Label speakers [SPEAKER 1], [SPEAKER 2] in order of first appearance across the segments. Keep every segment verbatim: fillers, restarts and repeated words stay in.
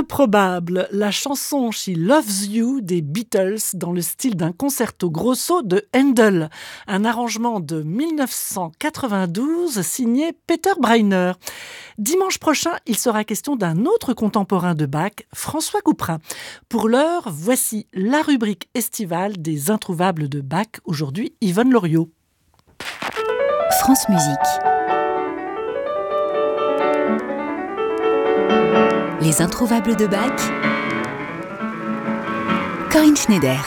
[SPEAKER 1] Improbable, la chanson She Loves You des Beatles dans le style d'un concerto grosso de Handel, un arrangement de dix-neuf cent quatre-vingt-douze signé Peter Breiner. Dimanche prochain, il sera question d'un autre contemporain de Bach, François Couperin. Pour l'heure, voici la rubrique estivale des Introuvables de Bach, aujourd'hui Yvonne Loriot.
[SPEAKER 2] France Musique. Les Introuvables de Bach, Corinne Schneider.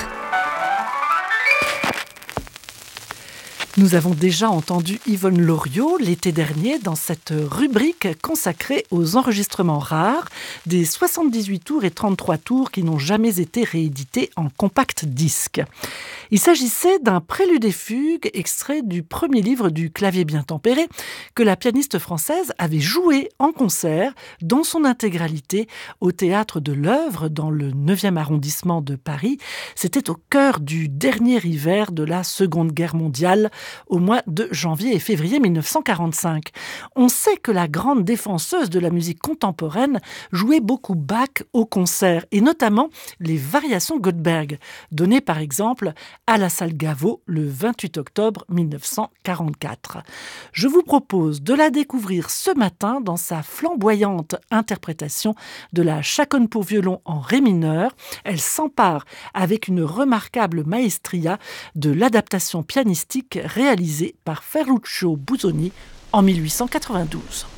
[SPEAKER 1] Nous avons déjà entendu Yvonne Loriot l'été dernier dans cette rubrique consacrée aux enregistrements rares des soixante-dix-huit tours et trente-trois tours qui n'ont jamais été réédités en compact disque. Il s'agissait d'un prélude et fugue extrait du premier livre du clavier bien tempéré que la pianiste française avait joué en concert dans son intégralité au théâtre de l'Œuvre dans le neuvième arrondissement de Paris. C'était au cœur du dernier hiver de la Seconde Guerre mondiale, au mois de janvier et février mille neuf cent quarante-cinq. On sait que la grande défenseuse de la musique contemporaine jouait beaucoup Bach au concert, et notamment les variations Goldberg, données par exemple à la salle Gaveau le vingt-huit octobre mille neuf cent quarante-quatre. Je vous propose de la découvrir ce matin dans sa flamboyante interprétation de la chaconne pour violon en ré mineur. Elle s'empare avec une remarquable maestria de l'adaptation pianistique réalisée par Ferruccio Busoni en mille huit cent quatre-vingt-douze.